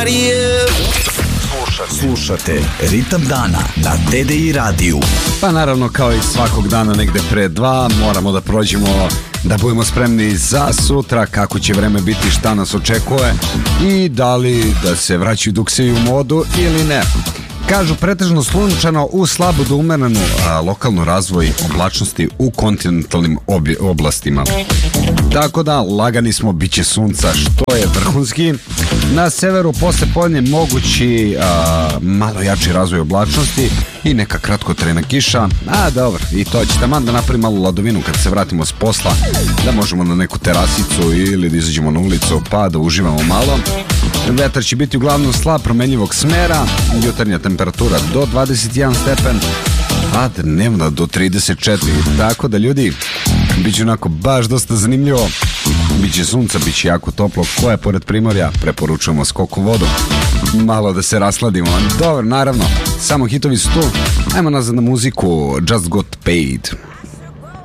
nobody else. Slušate Ritam dana na TDI radiju. Pa naravno, kao i svakog dana negde pre 2 moramo da prođemo, da budemo spremni za sutra, kako će vreme biti, šta nas očekuje i da li da se vraćaju dukseji u modu ili ne. Kažu pretežno sunčano u slabo do umerenu lokalno razvoj oblačnosti u kontinentalnim oblastima. Tako da lagani smo, bit će sunca, što je vrhunski. Na severu posle podne mogući malo jači razvoj oblačnosti i neka kratkotrajna kiša. Dobro, i to će taman da napravi malu ladovinu kad se vratimo s posla, da možemo na neku terasicu ili da izađemo na ulicu pa da uživamo malo. Vetar će biti uglavnom slab, promenljivog smera, jutarnja temperatura do 21 stepen, a dnevna do 34. Tako da, ljudi, bit će onako baš dosta zanimljivo. Biće sunca, bit će jako toplo. Ko je pored Primorja, preporučujemo skok u vodu, malo da se rasladimo. Dobro, naravno, samo hitovi su tu. Ajmo nazad na muziku. Just Got Paid.